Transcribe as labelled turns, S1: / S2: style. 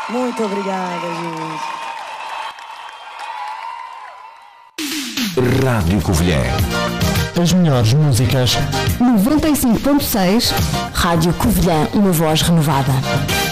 S1: Muito obrigada, gente.
S2: Rádio Covilhã.
S3: As melhores músicas.
S4: 95.6
S5: Rádio Covilhã, uma voz renovada.